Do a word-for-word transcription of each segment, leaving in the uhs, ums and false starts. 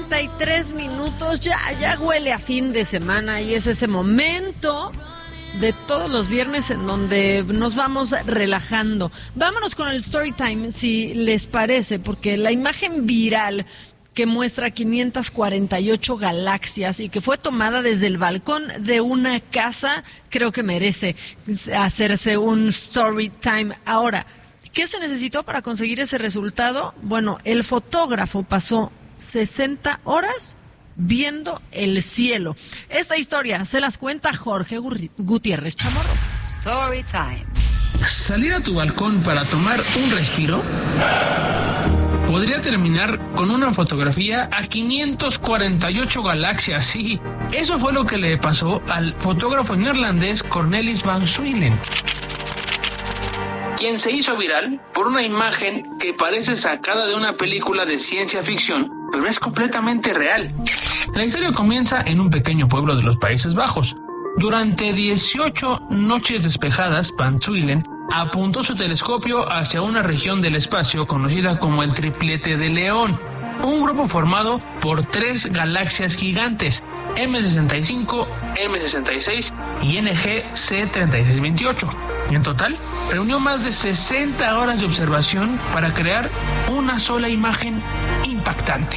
cuarenta y tres minutos, ya, ya huele a fin de semana y es ese momento de todos los viernes en donde nos vamos relajando. Vámonos con el story time, si les parece, porque la imagen viral que muestra quinientas cuarenta y ocho galaxias y que fue tomada desde el balcón de una casa, creo que merece hacerse un story time. Ahora, ¿qué se necesitó para conseguir ese resultado? Bueno, el fotógrafo pasó sesenta horas viendo el cielo. Esta historia se las cuenta Jorge Gutiérrez Chamorro. Story time. Salir a tu balcón para tomar un respiro podría terminar con una fotografía a quinientas cuarenta y ocho galaxias. Sí, eso fue lo que le pasó al fotógrafo neerlandés Cornelis van Zuylen, quien se hizo viral por una imagen que parece sacada de una película de ciencia ficción, pero es completamente real. La historia comienza en un pequeño pueblo de los Países Bajos. Durante dieciocho noches despejadas, Van Zuylen apuntó su telescopio hacia una región del espacio conocida como el Triplete de León, un grupo formado por tres galaxias gigantes, eme sesenta y cinco, eme sesenta y seis y ene ge ce treinta y seis veintiocho. En total, reunió más de sesenta horas de observación para crear una sola imagen impactante.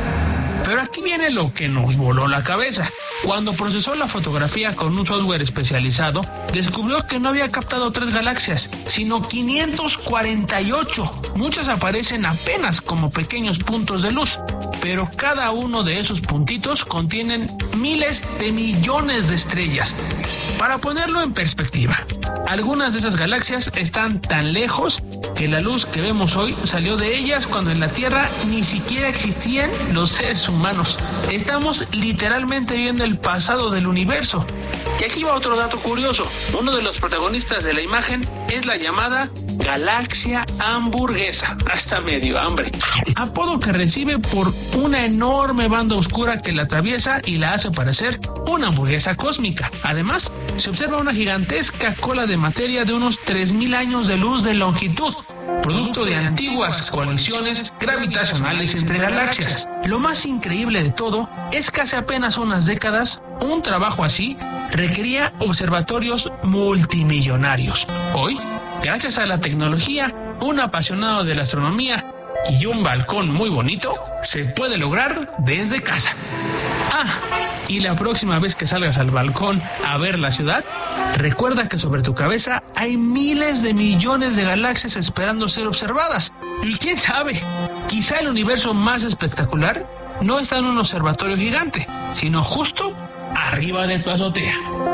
Pero aquí viene lo que nos voló la cabeza. Cuando procesó la fotografía con un software especializado, descubrió que no había captado tres galaxias, sino quinientas cuarenta y ocho. Muchas aparecen apenas como pequeños puntos de luz, pero cada uno de esos puntitos contienen miles de millones de estrellas. Para ponerlo en perspectiva, algunas de esas galaxias están tan lejos que la luz que vemos hoy salió de ellas cuando en la Tierra ni siquiera existían los seres humanos. Estamos literalmente viendo el pasado del universo. Y aquí va otro dato curioso. Uno de los protagonistas de la imagen es la llamada galaxia hamburguesa. Hasta medio hambre. Apodo que recibe por una enorme banda oscura que la atraviesa y la hace parecer una hamburguesa cósmica. Además, se observa una gigantesca cola de materia de unos tres mil años de luz de longitud, producto de antiguas colisiones gravitacionales entre galaxias. Lo más increíble de todo es que hace apenas unas décadas, un trabajo así requería observatorios multimillonarios. Hoy, gracias a la tecnología, un apasionado de la astronomía y un balcón muy bonito se puede lograr desde casa. Ah, y la próxima vez que salgas al balcón a ver la ciudad, recuerda que sobre tu cabeza hay miles de millones de galaxias esperando ser observadas. Y quién sabe, quizá el universo más espectacular no está en un observatorio gigante, sino justo arriba de tu azotea.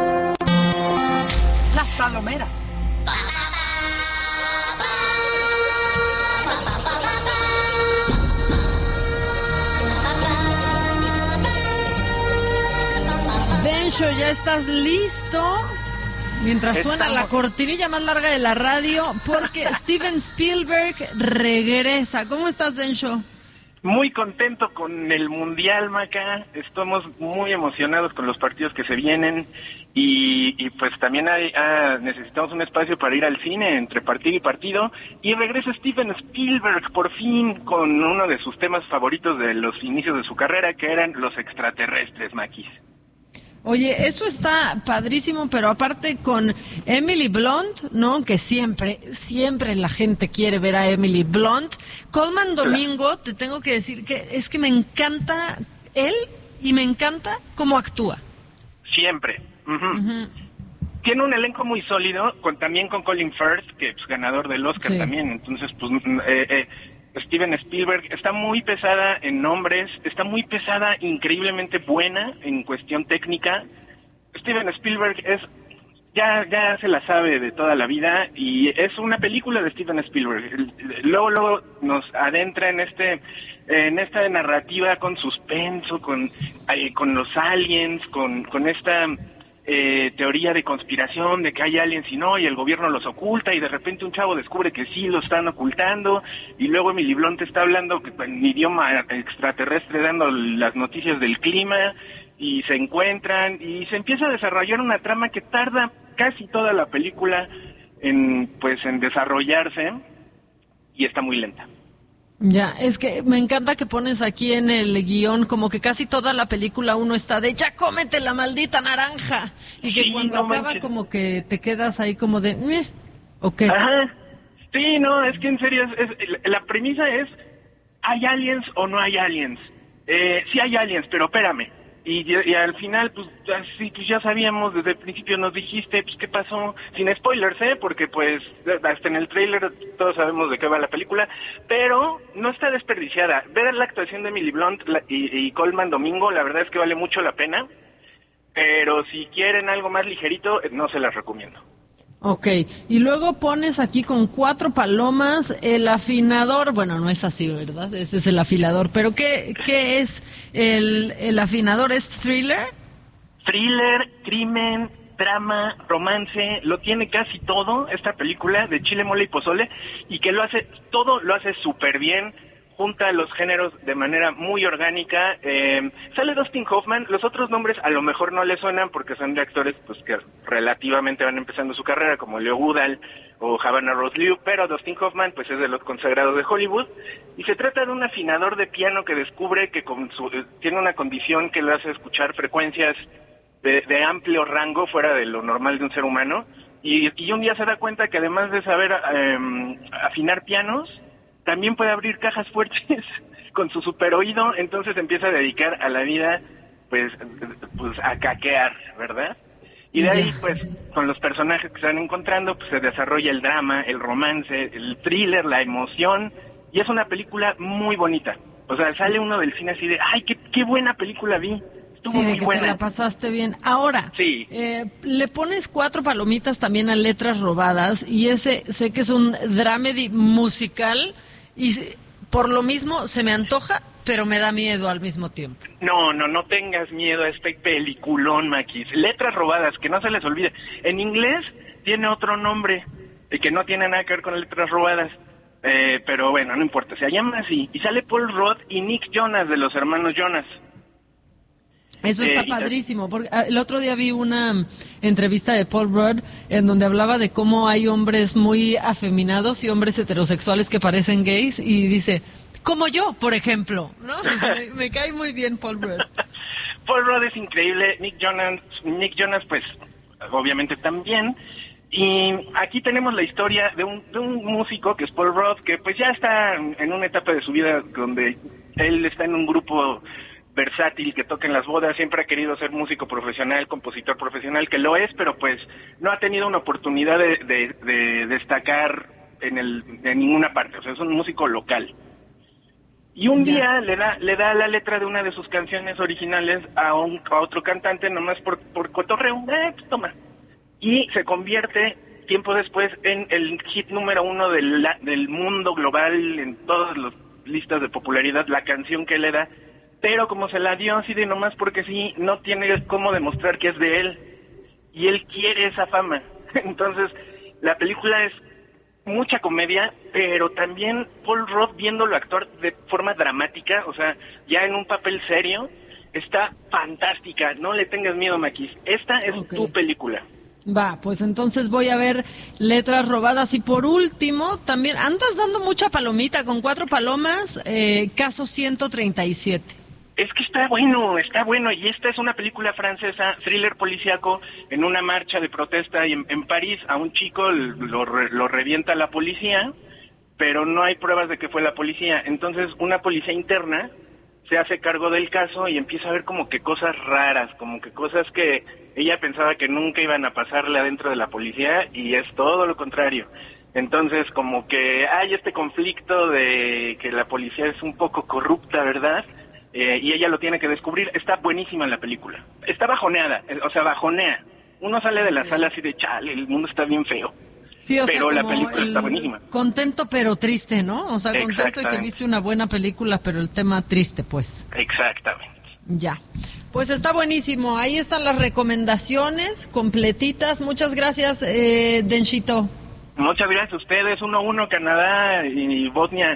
Las palomeras. Dencho, ¿ya estás listo? Mientras suena Estamos. la cortinilla más larga de la radio, porque Steven Spielberg regresa. ¿Cómo estás, Dencho? Muy contento con el Mundial, Maca. Estamos muy emocionados con los partidos que se vienen y, y pues también hay, ah, necesitamos un espacio para ir al cine entre partido y partido. Y regresa Steven Spielberg por fin con uno de sus temas favoritos de los inicios de su carrera, que eran los extraterrestres, Maquis. Oye, eso está padrísimo, pero aparte con Emily Blunt, ¿no? Que siempre, siempre la gente quiere ver a Emily Blunt. Colman Domingo, te tengo que decir que es que me encanta él y me encanta cómo actúa. Siempre. Uh-huh. Uh-huh. Tiene un elenco muy sólido, con, también con Colin Firth, que es pues, ganador del Oscar Sí. también. Entonces, pues, eh, eh, Steven Spielberg está muy pesada en nombres, está muy pesada, increíblemente buena en cuestión técnica. Steven Spielberg es ya ya se la sabe de toda la vida y es una película de Steven Spielberg. Luego luego nos adentra en este en esta narrativa con suspenso, con eh, con los aliens, con con esta Eh, teoría de conspiración de que hay aliens y no, y el gobierno los oculta, y de repente un chavo descubre que sí lo están ocultando, y luego Emily Blunt está hablando en idioma extraterrestre dando las noticias del clima, y se encuentran, y se empieza a desarrollar una trama que tarda casi toda la película en, pues, en desarrollarse, y está muy lenta. Ya, es que me encanta que pones aquí en el guión como que casi toda la película uno está de ya cómete la maldita naranja y que Sí, cuando no acaba manches. como que te quedas ahí como de "Meh", ok. Ajá. Sí, no, es que en serio, es, es- la premisa es, ¿hay aliens o no hay aliens? Eh, sí hay aliens, pero espérame. Y, y al final, pues, ya, sí, pues ya sabíamos, desde el principio nos dijiste, pues, ¿qué pasó? Sin spoilers, ¿eh? Porque, pues, hasta en el tráiler todos sabemos de qué va la película, pero no está desperdiciada. Ver la actuación de Emily Blunt la- y, y Colman Domingo, la verdad es que vale mucho la pena, pero si quieren algo más ligerito, eh, no se las recomiendo. Ok, y luego pones aquí con cuatro palomas el afinador, bueno, no es así, ¿verdad? Ese es el afilador, pero ¿qué, qué es el, el afinador? ¿Es thriller? Thriller, crimen, drama, romance, lo tiene casi todo esta película de Chile, Mole y Pozole, y que lo hace, todo lo hace súper bien, junta los géneros de manera muy orgánica. Eh, sale Dustin Hoffman, los otros nombres a lo mejor no le suenan porque son de actores pues que relativamente van empezando su carrera, como Leo Goodall o Havana Rose Liu, pero Dustin Hoffman pues es de los consagrados de Hollywood, y se trata de un afinador de piano que descubre que con su, eh, tiene una condición que le hace escuchar frecuencias de, de amplio rango fuera de lo normal de un ser humano, y, y un día se da cuenta que además de saber eh, afinar pianos, también puede abrir cajas fuertes con su super oído. Entonces empieza a dedicar a la vida, pues, pues a caquear, ¿verdad? Y de ahí, pues, con los personajes que se van encontrando, pues se desarrolla el drama, el romance, el thriller, la emoción, y es una película muy bonita. O sea, sale uno del cine así de, ¡ay, qué, qué buena película vi! Estuvo Sí, de muy que buena. te la pasaste bien. Ahora, Sí. eh, le pones cuatro palomitas también a Letras Robadas y ese sé que es un dramedy musical y se- por lo mismo se me antoja, pero me da miedo al mismo tiempo. No, no, no tengas miedo a este peliculón, Maquis. Letras Robadas, que no se les olvide. En inglés tiene otro nombre, y que no tiene nada que ver con Letras Robadas. Eh, pero bueno, no importa, se llama así. Y sale Paul Rudd y Nick Jonas, de los hermanos Jonas. Eso está Eh, y- padrísimo, porque ah, el otro día vi una mm, entrevista de Paul Rudd en donde hablaba de cómo hay hombres muy afeminados y hombres heterosexuales que parecen gays y dice, como yo, por ejemplo, ¿no? me, me cae muy bien Paul Rudd. Paul Rudd es increíble, Nick Jonas, Nick Jonas pues obviamente también. Y aquí tenemos la historia de un, de un músico que es Paul Rudd, que pues ya está en una etapa de su vida donde él está en un grupo versátil que toca en las bodas, siempre ha querido ser músico profesional, compositor profesional, que lo es, pero pues no ha tenido una oportunidad de, de, de destacar en el en ninguna parte, o sea, es un músico local. Y un Ya. día le da le da la letra de una de sus canciones originales a, un, a otro cantante, nomás por, por cotorreo, eh, pues toma. Y se convierte tiempo después en el hit número uno del, del mundo global, en todas las listas de popularidad, la canción que le da, pero como se la dio así de nomás porque sí, no tiene cómo demostrar que es de él, y él quiere esa fama. Entonces, la película es mucha comedia, pero también Paul Rudd viéndolo actuar de forma dramática, o sea, ya en un papel serio, está fantástica. No le tengas miedo, Maquis. Esta es Ok. tu película. Va, pues entonces voy a ver Letras Robadas. Y por último, también andas dando mucha palomita con cuatro palomas, eh, caso ciento treinta y siete. Es que está bueno, está bueno, y esta es una película francesa, thriller policíaco, en una marcha de protesta y en, en París a un chico lo, re- lo revienta la policía, pero no hay pruebas de que fue la policía. Entonces una policía interna se hace cargo del caso y empieza a ver como que cosas raras, como que cosas que ella pensaba que nunca iban a pasarle adentro de la policía, y es todo lo contrario. Entonces como que hay este conflicto de que la policía es un poco corrupta, ¿verdad? Eh, y ella lo tiene que descubrir. Está buenísima la película. Está bajoneada, eh, o sea, bajonea. Uno sale de la sala así de chale, el mundo está bien feo. Sí, o Pero sea, la como película el está buenísima. contento pero triste, ¿no? O sea, contento de que Exactamente. viste una buena película, pero el tema triste, pues. Exactamente. Ya. Pues está buenísimo. Ahí están las recomendaciones completitas. Muchas gracias, eh, Denchito. Muchas gracias a ustedes. uno a uno Canadá y Bosnia.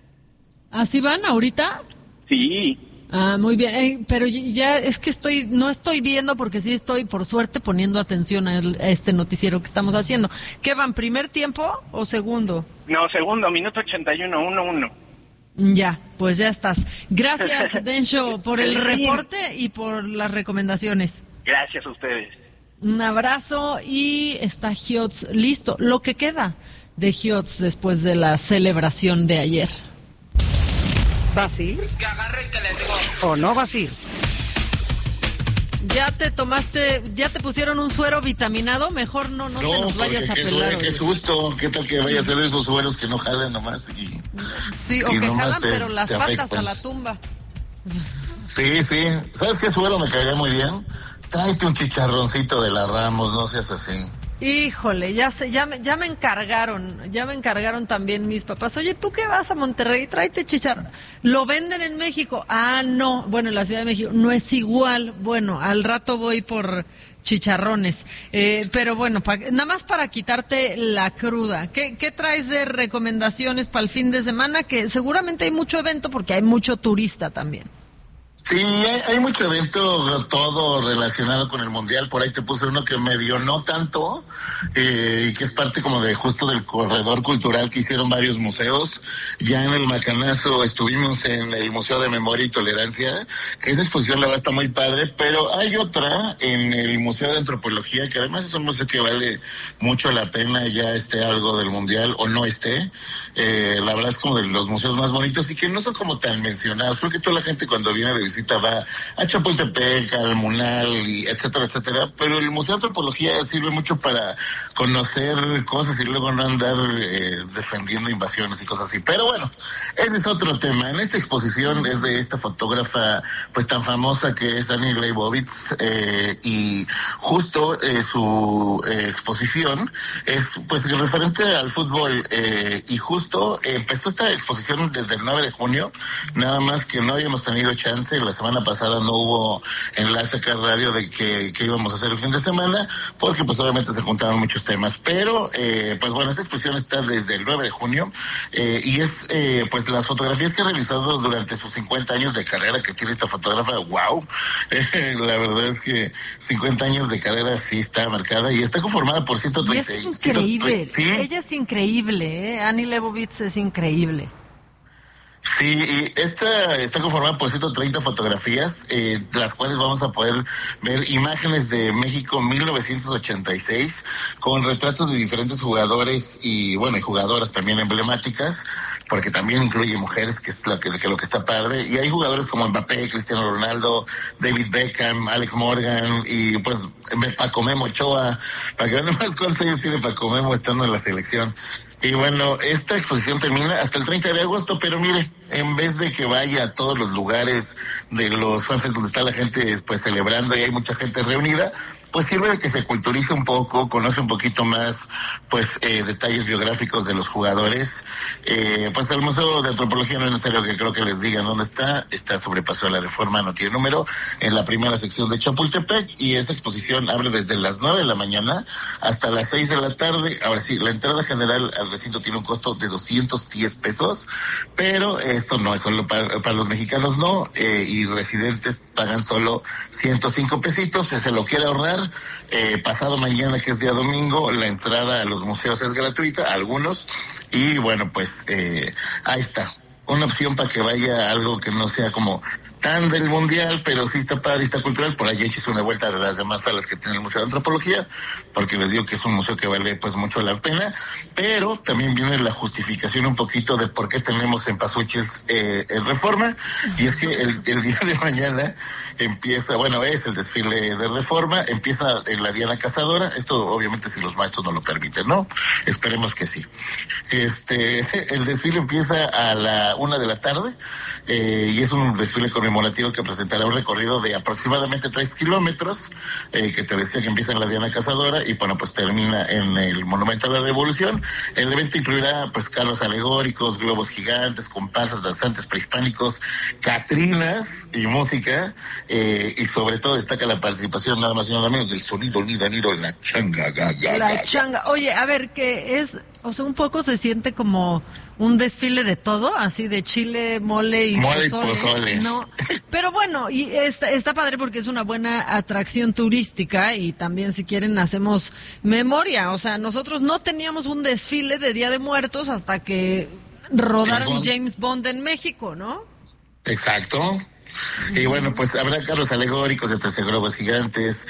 ¿Así van ahorita? Sí. Ah, muy bien. Eh, pero ya es que estoy, no estoy viendo porque sí estoy, por suerte, poniendo atención a, el- a este noticiero que estamos haciendo. ¿Qué van, primer tiempo o segundo? No, segundo, minuto ochenta y uno, uno a uno. Ya, pues ya estás. Gracias, Densho, por el reporte y por las recomendaciones. Gracias a ustedes. Un abrazo y está Hiots listo. Lo que queda de Hiots después de la celebración de ayer. ¿Vas a ir? Es que agarre que le digo. ¿O no vas a ir? ¿Ya te tomaste, ya te pusieron un suero vitaminado? Mejor no, no, no te nos vayas a qué pelar. Suero, qué susto, qué tal que vaya a ser esos sueros que no jalan nomás y... Sí, o y que jalan, te, pero las patas afectan. a la tumba. Sí, sí. ¿Sabes qué suero me caería muy bien? Tráete un chicharroncito de la Ramos, no seas así. Híjole, ya sé, ya me, ya me encargaron, ya me encargaron también mis papás. Oye, ¿tú qué vas a Monterrey? Tráete chicharrón. ¿Lo venden en México? Ah, no. Bueno, en la Ciudad de México no es igual. Bueno, al rato voy por chicharrones. Eh, pero bueno, pa, nada más para quitarte la cruda. ¿Qué, qué traes de recomendaciones para el fin de semana? Que seguramente hay mucho evento porque hay mucho turista también. Sí, hay, hay mucho evento, todo relacionado con el Mundial. Por ahí te puse uno que medio no tanto, eh, y que es parte como de justo del corredor cultural que hicieron varios museos. Ya en el Macanazo estuvimos en el Museo de Memoria y Tolerancia, que esa exposición la verdad está muy padre, pero hay otra en el Museo de Antropología, que además es un museo que vale mucho la pena, ya esté algo del Mundial o no esté. Eh, la verdad es como de los museos más bonitos y que no son como tan mencionados. Creo que toda la gente cuando viene de visita va a Chapultepec, al Munal, y etcétera, etcétera, pero el Museo de Antropología sirve mucho para conocer cosas y luego no andar eh, defendiendo invasiones y cosas así. Pero bueno, ese es otro tema. En esta exposición es de esta fotógrafa pues tan famosa que es Annie Leibovitz, eh, y justo eh, su eh, exposición es pues referente al fútbol, eh, y justo eh, empezó esta exposición desde el nueve de junio, nada más que no habíamos tenido chance. La semana pasada no hubo enlace acá radio de que, que íbamos a hacer el fin de semana, porque pues obviamente se juntaron muchos temas, pero eh, pues bueno, esta exposición está desde el nueve de junio, eh, y es eh, pues las fotografías que ha realizado durante sus cincuenta años de carrera que tiene esta fotógrafa. Wow, eh, la verdad es que cincuenta años de carrera sí está marcada y está conformada por ciento treinta. Y es increíble, ¿sí? Ella es increíble, ¿eh? Annie Leibovitz es increíble. Sí, y esta está conformada por ciento treinta fotografías, eh, de las cuales vamos a poder ver imágenes de México mil novecientos ochenta y seis, con retratos de diferentes jugadores y, bueno, y jugadoras también emblemáticas, porque también incluye mujeres, que es lo que, que lo que está padre, y hay jugadores como Mbappé, Cristiano Ronaldo, David Beckham, Alex Morgan, y pues Paco Memo Ochoa, para que vean más cuántos años tiene Paco Memo estando en la selección. Y bueno, esta exposición termina hasta el treinta de agosto, pero mire, en vez de que vaya a todos los lugares de los fans donde está la gente pues celebrando y hay mucha gente reunida, pues sirve de que se culturice un poco, conoce un poquito más, pues, eh, detalles biográficos de los jugadores. Eh, pues el Museo de Antropología no es necesario que creo que les digan dónde está, está sobre Paseo de la Reforma, no tiene número, en la primera sección de Chapultepec, y esa exposición abre desde las nueve de la mañana hasta las seis de la tarde. Ahora sí, la entrada general al recinto tiene un costo de doscientos diez pesos, pero esto no es solo para, para los mexicanos, no, eh, y residentes pagan solo ciento cinco pesitos. Si se lo quiere ahorrar, Eh, pasado mañana, que es día domingo, la entrada a los museos es gratuita, algunos, y bueno, pues eh, ahí está. Una opción para que vaya a algo que no sea como tan del mundial, pero sí está padre, está cultural. Por ahí échese una vuelta de las demás salas que tiene el Museo de Antropología, porque les digo que es un museo que vale pues mucho la pena, pero también viene la justificación un poquito de por qué tenemos en Pasuchis eh, el Reforma, y es que el, el día de mañana empieza, bueno, es el desfile de Reforma, empieza en la Diana Cazadora, esto obviamente si los maestros no lo permiten, ¿no? Esperemos que sí. Este, el desfile empieza a la una de la tarde, eh, y es un desfile conmemorativo que presentará un recorrido de aproximadamente tres kilómetros, eh, que te decía que empieza en la Diana Cazadora y bueno, pues termina en el Monumento a la Revolución. El evento incluirá pues carros alegóricos, globos gigantes, comparsas, danzantes prehispánicos, catrinas y música, eh, y sobre todo destaca la participación nada más y nada menos del sonido lidaniro en la changa. Ga, ga, La ga, changa. Oye, a ver, que es, o sea, un poco se siente como un desfile de todo, así de chile, mole y Mole y pozole. pozole. No, pero bueno, y está, está padre porque es una buena atracción turística y también si quieren hacemos memoria. O sea, nosotros no teníamos un desfile de Día de Muertos hasta que rodaron James Bond. James Bond en México, ¿no? Exacto. Y bueno, pues habrá carros alegóricos de trece globos gigantes.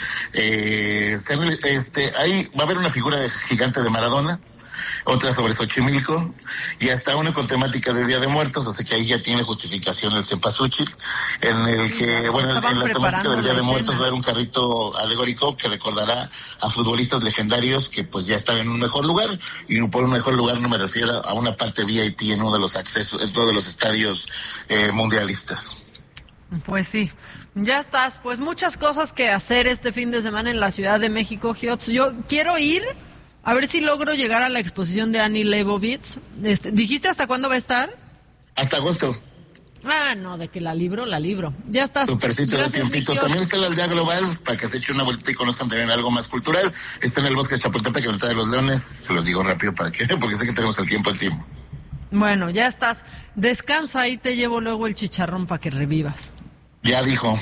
Eh, este, ahí va a haber una figura gigante de Maradona, otra sobre Xochimilco, y hasta una con temática de Día de Muertos, o sea que ahí ya tiene justificación el cempasúchil, en el que, sí, bueno, en la temática del Día de Muertos escena. va a haber un carrito alegórico que recordará a futbolistas legendarios que pues ya están en un mejor lugar, y por un mejor lugar no me refiero a una parte V I P en uno de los accesos, en uno de los estadios eh, mundialistas. Pues sí, ya estás. Pues muchas cosas que hacer este fin de semana en la Ciudad de México, Giots. Yo quiero ir, a ver si logro llegar a la exposición de Annie Leibovitz. Este, ¿dijiste hasta cuándo va a estar? Hasta agosto. Ah, no, de que la libro, la libro. Ya estás. Supercito de tiempito. Giots. También está la aldea global, para que se eche una vuelta y conozcan también algo más cultural. Está en el bosque de Chapultepec, que está de los Leones. Se los digo rápido para que, porque sé que tenemos el tiempo encima. Bueno, ya estás. Descansa, ahí te llevo luego el chicharrón para que revivas. Ya dijo.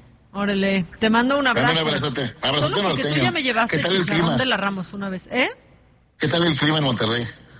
Órale, te mando un abrazo. Dame un abrazote. Abrazote Solo porque norteño. tú ya me llevaste ¿Qué tal el el chicharrón clima? de la Ramos una vez, ¿eh? ¿Qué tal el clima en Monterrey?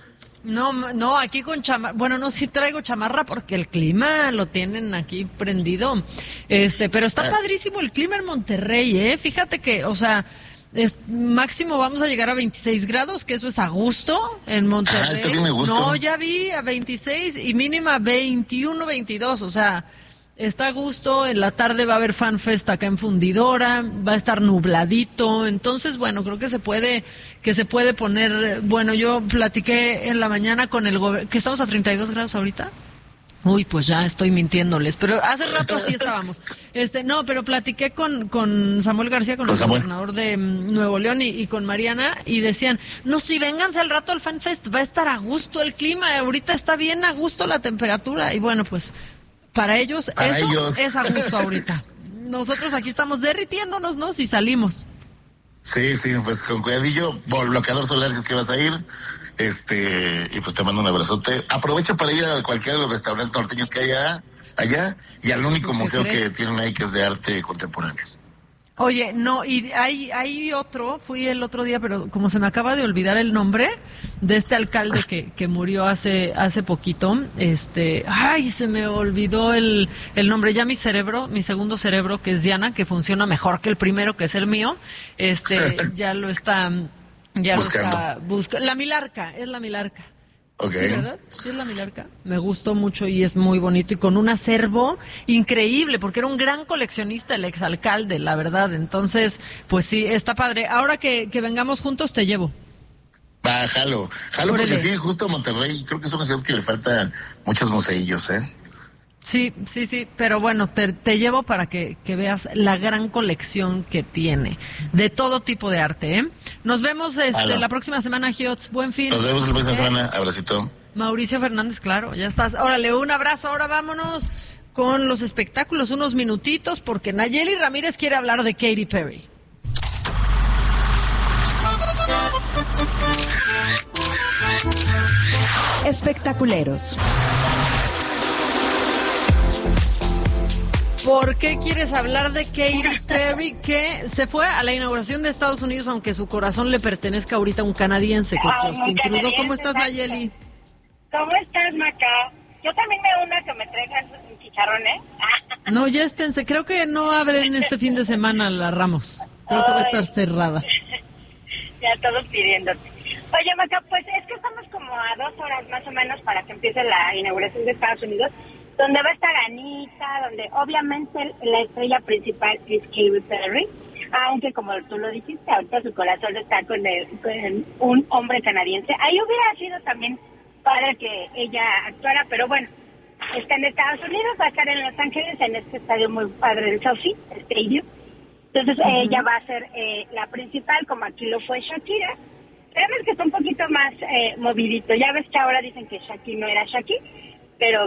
No, no, aquí con chamarra, bueno, no, sí traigo chamarra porque el clima lo tienen aquí prendido, este, pero está Ah. padrísimo el clima en Monterrey, ¿eh? Fíjate que, o sea, es, máximo vamos a llegar a veintiséis grados, que eso es a gusto en Monterrey. Ah, está bien a gusto. No, ya vi a veintiséis y mínima veintiuno, veintidós, o sea, está a gusto. En la tarde va a haber FanFest acá en Fundidora, va a estar nubladito, entonces bueno, creo que se puede que se puede poner, bueno, yo platiqué en la mañana con el gobierno, que estamos a treinta y dos grados ahorita. Uy, pues ya estoy mintiéndoles, pero hace rato así estábamos. Este, no, pero platiqué con, con Samuel García, con, Con el Samuel. gobernador de mm, Nuevo León y, y con Mariana, y decían, no, si vénganse al rato al FanFest, va a estar a gusto el clima, ahorita está bien a gusto la temperatura, y bueno, pues para ellos Para eso ellos. es a gusto ahorita. Nosotros aquí estamos derritiéndonos, ¿no? Si salimos. Sí, sí, pues con cuidadillo, por bloqueador solar si es que vas a ir, este, y pues te mando un abrazote. Aprovecha para ir a cualquiera de los restaurantes norteños que hay allá, allá y al único ¿Qué museo crees? que tienen ahí, que es de arte contemporáneo. Oye, no, y hay, hay otro, fui el otro día, pero como se me acaba de olvidar el nombre de este alcalde que, que murió hace hace poquito, este, ay, se me olvidó el, el nombre, ya mi cerebro, mi segundo cerebro, que es Diana, que funciona mejor que el primero, que es el mío, este, ya lo está, ya Buscando. lo está buscando. La Milarca, es la Milarca. Ok. Sí, ¿verdad? Sí, es la Milarca. Me gustó mucho y es muy bonito y con un acervo increíble, porque era un gran coleccionista el exalcalde, la verdad. Entonces, pues sí, está padre. Ahora que, que vengamos juntos, te llevo. Va, jalo. Jalo Órale. porque sí, justo Monterrey, creo que es una ciudad que le faltan muchos museillos, ¿eh? Sí, sí, sí, pero bueno, te, te llevo para que, que veas la gran colección que tiene de todo tipo de arte, ¿eh? Nos vemos este, Jalo. la próxima semana, Giots. Buen fin. Nos vemos la próxima ¿Eh? semana. Abracito. Mauricio Fernández, claro, ya estás. Órale, un abrazo. Ahora vámonos con los espectáculos, unos minutitos, porque Nayeli Ramírez quiere hablar de Katy Perry. Espectaculeros. ¿Por qué quieres hablar de Katy Perry, que se fue a la inauguración de Estados Unidos, aunque su corazón le pertenezca ahorita a un canadiense, que es Ah, Justin un Trudeau? canadiense, ¿Cómo estás, exacto. Nayeli? ¿Cómo estás, Maca? Yo también me uno a que me traigan sus chicharrones. No, ya esténse. Creo que no abren este fin de semana la Ramos. Creo que va a estar cerrada. Ya todos pidiéndote. Oye, Maca, pues es que estamos como a dos horas más o menos para que empiece la inauguración de Estados Unidos, donde va a estar Anita, donde obviamente la estrella principal es Katy Perry, aunque como tú lo dijiste, ahorita su corazón está con, el, con un hombre canadiense. Ahí hubiera sido también padre que ella actuara, pero bueno, está en Estados Unidos, va a estar en Los Ángeles, en este estadio muy padre del Sophie Stadium. Entonces uh-huh. ella va a ser eh, la principal, como aquí lo fue Shakira. Creemos que está un poquito más eh, movidito. Ya ves que ahora dicen que Shakira no era Shakira, pero